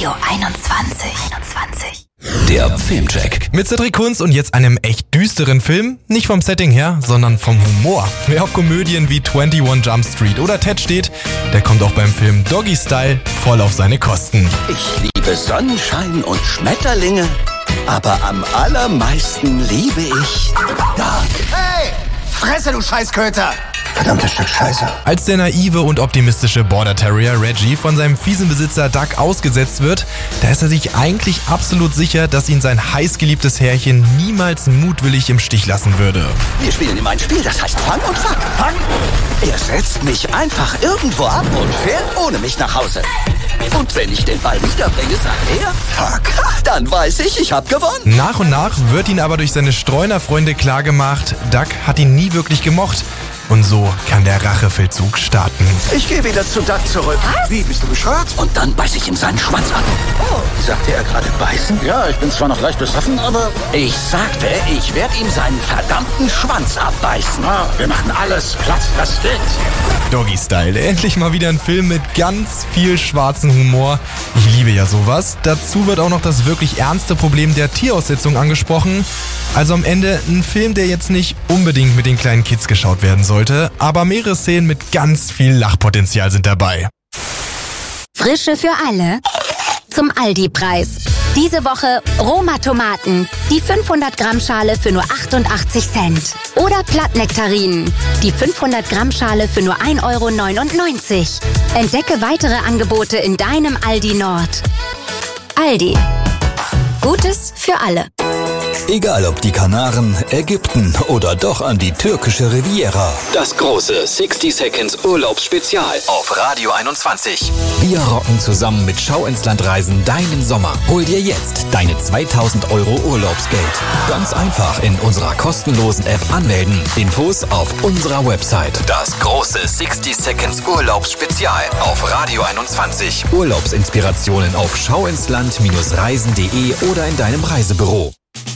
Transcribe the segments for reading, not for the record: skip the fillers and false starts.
Radio 21. Der Filmcheck. Mit Cedric Kunz und jetzt einem echt düsteren Film. Nicht vom Setting her, sondern vom Humor. Wer auf Komödien wie 21 Jump Street oder Ted steht, der kommt auch beim Film Doggy Style voll auf seine Kosten. Ich liebe Sonnenschein und Schmetterlinge, aber am allermeisten liebe ich Dark. Hey! Fresse, du Scheißköter! Verdammtes Stück Scheiße. Als der naive und optimistische Border Terrier Reggie von seinem fiesen Besitzer Duck ausgesetzt wird, da ist er sich eigentlich absolut sicher, dass ihn sein heißgeliebtes Herrchen niemals mutwillig im Stich lassen würde. Wir spielen immer ein Spiel, das heißt Fang und Fuck. Fang! Er setzt mich einfach irgendwo ab und fährt ohne mich nach Hause. Und wenn ich den Ball wiederbringe, sagt er, Fuck, dann weiß ich hab gewonnen. Nach und nach wird ihn aber durch seine Streunerfreunde klargemacht, Duck hat ihn nie wirklich gemocht. Und so kann der Rachefeldzug starten. Ich gehe wieder zu Duck zurück. Was? Wie, bist du bescheuert? Und dann beiß ich ihm seinen Schwanz ab. Oh. Sagte er gerade beißen? Ja, ich bin zwar noch leicht besoffen, aber... Ich sagte, ich werde ihm seinen verdammten Schwanz abbeißen. Ah, wir machen alles platt, das geht. Doggy Style, endlich mal wieder ein Film mit ganz viel schwarzem Humor. Ich liebe ja sowas. Dazu wird auch noch das wirklich ernste Problem der Tieraussetzung angesprochen. Also am Ende ein Film, der jetzt nicht unbedingt mit den kleinen Kids geschaut werden sollte, aber mehrere Szenen mit ganz viel Lachpotenzial sind dabei. Frische für alle zum Aldi-Preis. Diese Woche Roma-Tomaten, die 500-Gramm-Schale für nur 88 Cent. Oder Plattnektarinen, die 500-Gramm-Schale für nur 1,99 Euro. Entdecke weitere Angebote in deinem Aldi Nord. Aldi. Gutes für alle. Egal ob die Kanaren, Ägypten oder doch an die türkische Riviera. Das große 60 Seconds Urlaubsspezial auf Radio 21. Wir rocken zusammen mit Schau ins Land Reisen deinen Sommer. Hol dir jetzt deine 2000 Euro Urlaubsgeld. Ganz einfach in unserer kostenlosen App anmelden. Infos auf unserer Website. Das große 60 Seconds Urlaubsspezial auf Radio 21. Urlaubsinspirationen auf schauinsland-reisen.de oder in deinem Reisebüro.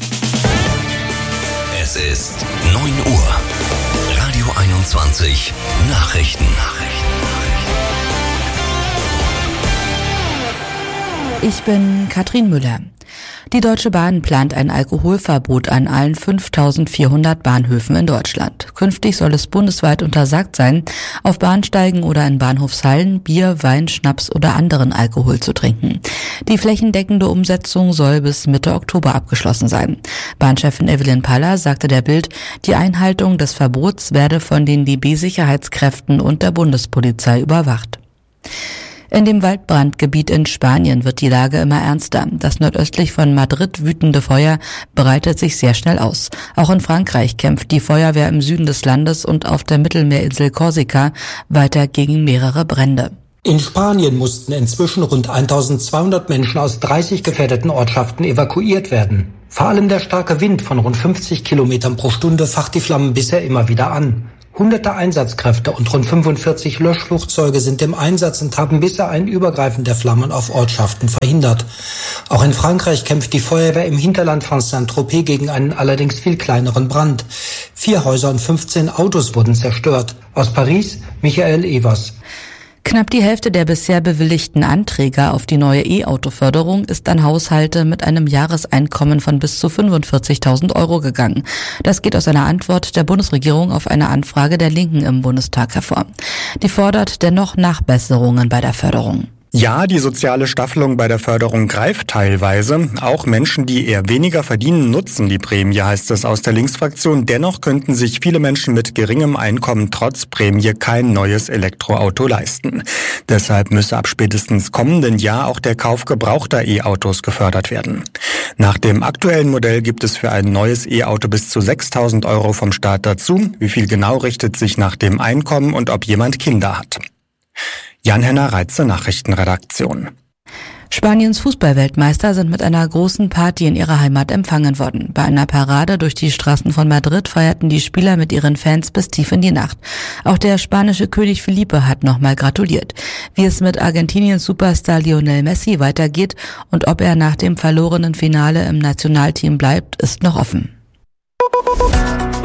Es ist 9 Uhr. Radio 21 Nachrichten. Ich bin Katrin Müller. Die Deutsche Bahn plant ein Alkoholverbot an allen 5.400 Bahnhöfen in Deutschland. Künftig soll es bundesweit untersagt sein, auf Bahnsteigen oder in Bahnhofshallen Bier, Wein, Schnaps oder anderen Alkohol zu trinken. Die flächendeckende Umsetzung soll bis Mitte Oktober abgeschlossen sein. Bahnchefin Evelyn Paller sagte der Bild, die Einhaltung des Verbots werde von den DB-Sicherheitskräften und der Bundespolizei überwacht. In dem Waldbrandgebiet in Spanien wird die Lage immer ernster. Das nordöstlich von Madrid wütende Feuer breitet sich sehr schnell aus. Auch in Frankreich kämpft die Feuerwehr im Süden des Landes und auf der Mittelmeerinsel Korsika weiter gegen mehrere Brände. In Spanien mussten inzwischen rund 1200 Menschen aus 30 gefährdeten Ortschaften evakuiert werden. Vor allem der starke Wind von rund 50 Kilometern pro Stunde facht die Flammen bisher immer wieder an. Hunderte Einsatzkräfte und rund 45 Löschflugzeuge sind im Einsatz und haben bisher ein Übergreifen der Flammen auf Ortschaften verhindert. Auch in Frankreich kämpft die Feuerwehr im Hinterland von Saint-Tropez gegen einen allerdings viel kleineren Brand. 4 Häuser und 15 Autos wurden zerstört. Aus Paris, Michael Evers. Knapp die Hälfte der bisher bewilligten Anträge auf die neue E-Auto-Förderung ist an Haushalte mit einem Jahreseinkommen von bis zu 45.000 Euro gegangen. Das geht aus einer Antwort der Bundesregierung auf eine Anfrage der Linken im Bundestag hervor. Die fordert dennoch Nachbesserungen bei der Förderung. Ja, die soziale Staffelung bei der Förderung greift teilweise. Auch Menschen, die eher weniger verdienen, nutzen die Prämie, heißt es aus der Linksfraktion. Dennoch könnten sich viele Menschen mit geringem Einkommen trotz Prämie kein neues Elektroauto leisten. Deshalb müsse ab spätestens kommenden Jahr auch der Kauf gebrauchter E-Autos gefördert werden. Nach dem aktuellen Modell gibt es für ein neues E-Auto bis zu 6.000 Euro vom Staat dazu. Wie viel genau richtet sich nach dem Einkommen und ob jemand Kinder hat. Jan-Henner Reitze, Nachrichtenredaktion. Spaniens Fußballweltmeister sind mit einer großen Party in ihrer Heimat empfangen worden. Bei einer Parade durch die Straßen von Madrid feierten die Spieler mit ihren Fans bis tief in die Nacht. Auch der spanische König Felipe hat nochmal gratuliert. Wie es mit Argentiniens Superstar Lionel Messi weitergeht und ob er nach dem verlorenen Finale im Nationalteam bleibt, ist noch offen.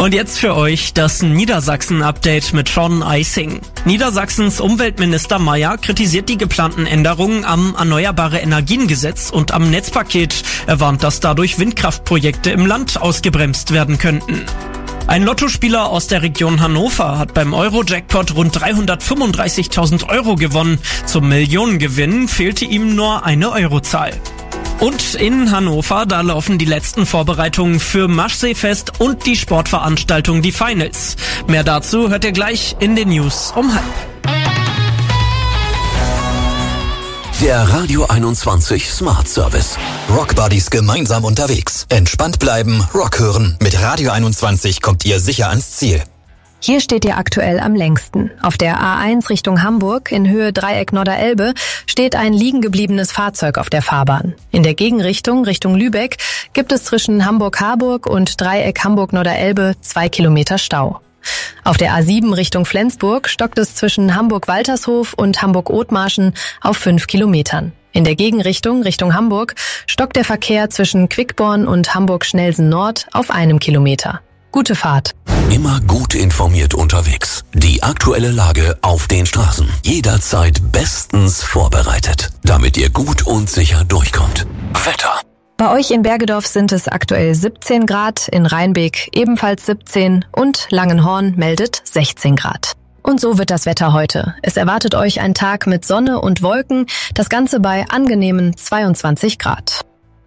Und jetzt für euch das Niedersachsen-Update mit Sean Eising. Niedersachsens Umweltminister Mayer kritisiert die geplanten Änderungen am Erneuerbare-Energien-Gesetz und am Netzpaket. Er warnt, dass dadurch Windkraftprojekte im Land ausgebremst werden könnten. Ein Lottospieler aus der Region Hannover hat beim Euro-Jackpot rund 335.000 Euro gewonnen. Zum Millionengewinn fehlte ihm nur eine Eurozahl. Und in Hannover, da laufen die letzten Vorbereitungen für Maschseefest und die Sportveranstaltung Die Finals. Mehr dazu hört ihr gleich in den News um 12:30. Der Radio 21 Smart Service. Rock Buddies gemeinsam unterwegs. Entspannt bleiben, Rock hören. Mit Radio 21 kommt ihr sicher ans Ziel. Hier steht ihr aktuell am längsten. Auf der A1 Richtung Hamburg in Höhe Dreieck Norderelbe steht ein liegen gebliebenes Fahrzeug auf der Fahrbahn. In der Gegenrichtung Richtung Lübeck gibt es zwischen Hamburg-Harburg und Dreieck Hamburg-Norderelbe 2 Kilometer Stau. Auf der A7 Richtung Flensburg stockt es zwischen Hamburg-Waltershof und Hamburg-Othmarschen auf 5 Kilometern. In der Gegenrichtung Richtung Hamburg stockt der Verkehr zwischen Quickborn und Hamburg-Schnelsen-Nord auf 1 Kilometer. Gute Fahrt. Immer gut informiert unterwegs. Die aktuelle Lage auf den Straßen. Jederzeit bestens vorbereitet, damit ihr gut und sicher durchkommt. Wetter. Bei euch in Bergedorf sind es aktuell 17 Grad, in Rheinbeek ebenfalls 17 und Langenhorn meldet 16 Grad. Und so wird das Wetter heute. Es erwartet euch ein Tag mit Sonne und Wolken, das Ganze bei angenehmen 22 Grad.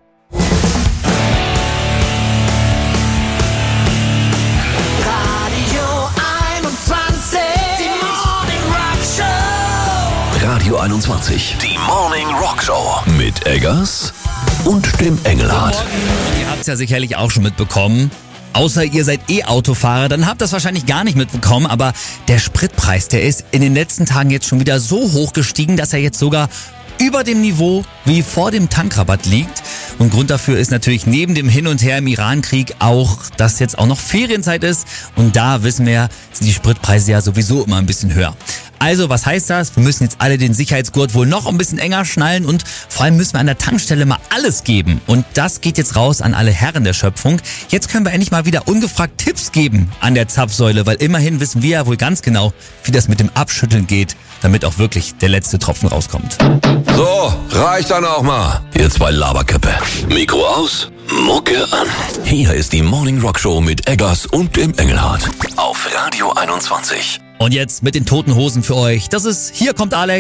Radio 21, die Morning Rock Show mit Eggers und dem Engelhardt. Ihr habt es ja sicherlich auch schon mitbekommen. Außer ihr seid E-Autofahrer, dann habt ihr das wahrscheinlich gar nicht mitbekommen. Aber der Spritpreis, der ist in den letzten Tagen jetzt schon wieder so hoch gestiegen, dass er jetzt sogar über dem Niveau wie vor dem Tankrabatt liegt. Und Grund dafür ist natürlich neben dem Hin und Her im Iran-Krieg auch, dass jetzt auch noch Ferienzeit ist. Und da wissen wir ja, sind die Spritpreise ja sowieso immer ein bisschen höher. Also, was heißt das? Wir müssen jetzt alle den Sicherheitsgurt wohl noch ein bisschen enger schnallen und vor allem müssen wir an der Tankstelle mal alles geben. Und das geht jetzt raus an alle Herren der Schöpfung. Jetzt können wir endlich mal wieder ungefragt Tipps geben an der Zapfsäule, weil immerhin wissen wir ja wohl ganz genau, wie das mit dem Abschütteln geht, damit auch wirklich der letzte Tropfen rauskommt. So, reicht dann auch mal. Ihr zwei Laberköppe. Mikro aus, Mucke an. Hier ist die Morning Rock Show mit Eggers und dem Engelhardt. Auf Radio 21. Und jetzt mit den Toten Hosen für euch. Das ist Hier kommt Alex.